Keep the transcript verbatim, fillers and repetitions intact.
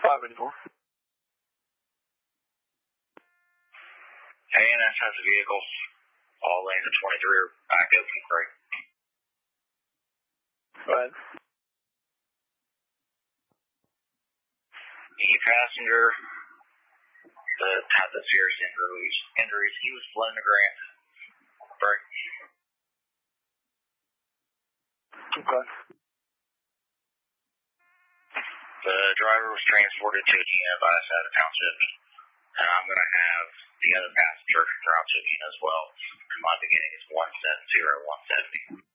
five eighty-four. A N S has a vehicle. All lanes of twenty-three are back open free. Go ahead. The passenger that had the serious injuries, injuries, he was flown to Grant. Break. Okay. The driver was transported to Adena by Asada Township, and I'm going to have the other passenger route to Adena as well. And my beginning is one seven zero one seventy.